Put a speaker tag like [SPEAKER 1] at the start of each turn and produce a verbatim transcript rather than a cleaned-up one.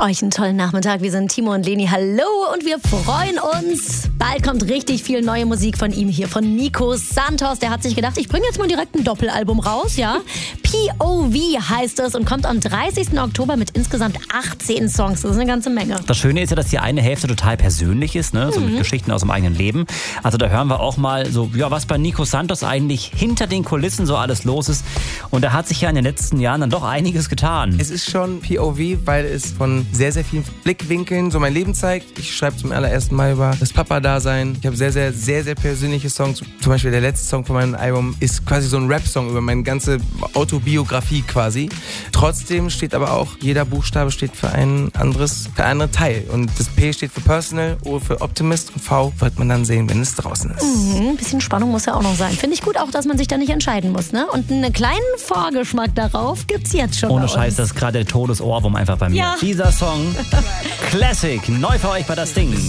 [SPEAKER 1] Euch einen tollen Nachmittag. Wir sind Timo und Leni. Hallo und wir freuen uns. Bald kommt richtig viel neue Musik von ihm hier, von Nico Santos. Der hat sich gedacht, ich bringe jetzt mal direkt ein Doppelalbum raus, ja? P O V heißt es und kommt am dreißigsten Oktober mit insgesamt achtzehn Songs. Das ist eine ganze Menge.
[SPEAKER 2] Das Schöne ist ja, dass die eine Hälfte total persönlich ist, ne? So mit
[SPEAKER 1] Mhm.
[SPEAKER 2] Geschichten aus dem eigenen Leben. Also da hören wir auch mal so, ja, was bei Nico Santos eigentlich hinter den Kulissen so alles los ist. Und da hat sich ja in den letzten Jahren dann doch einiges getan.
[SPEAKER 3] Es ist schon P O V, weil es von sehr, sehr vielen Blickwinkeln so mein Leben zeigt. Ich schreibe zum allerersten Mal über das Papa-Dasein. Ich habe sehr, sehr, sehr, sehr persönliche Songs. Zum Beispiel der letzte Song von meinem Album ist quasi so ein Rap-Song über meine ganze Autobiografie quasi. Trotzdem steht aber auch, jeder Buchstabe steht für ein anderes, für einen anderen Teil. Und das P steht für Personal, O für Optimist und V wird man dann sehen, wenn es draußen ist.
[SPEAKER 1] Mhm, ein bisschen Spannung muss ja auch noch sein. Finde ich gut auch, dass man sich da nicht entscheiden muss, ne? Und einen kleinen Vorgeschmack darauf gibt's jetzt schon.
[SPEAKER 2] Ohne
[SPEAKER 1] bei
[SPEAKER 2] Scheiß,
[SPEAKER 1] uns.
[SPEAKER 2] das ist gerade der Todesohrwurm einfach bei mir.
[SPEAKER 1] Ja.
[SPEAKER 2] Dieser Song, Classic, neu für euch bei Das Ding.